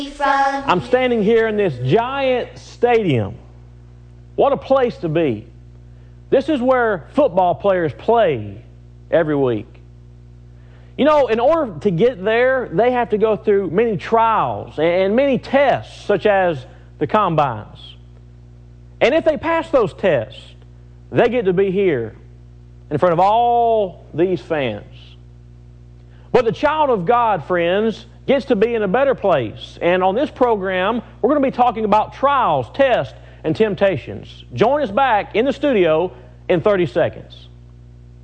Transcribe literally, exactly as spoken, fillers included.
I'm standing here in this giant stadium. What a place to be. This is where football players play every week. You know, in order to get there, they have to go through many trials and many tests, such as the combines. And if they pass those tests, they get to be here in front of all these fans. But the child of God, friends, gets to be in a better place. And on this program, we're going to be talking about trials, tests, and temptations. Join us back in the studio in thirty seconds.